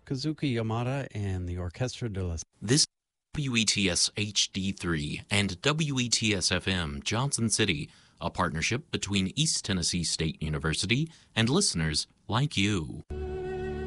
Kazuki Yamada and the Orchestra de la... This WETS HD3 and WETS FM Johnson City, a partnership between East Tennessee State University and listeners like you.